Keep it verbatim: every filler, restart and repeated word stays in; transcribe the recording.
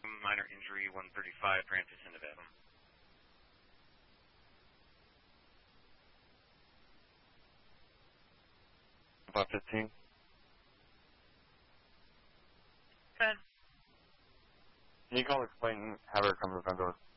minor injury, one thirty-five, Francis into Bedlam. five fifteen. Good. Can you call the complainant, have her come to the front door?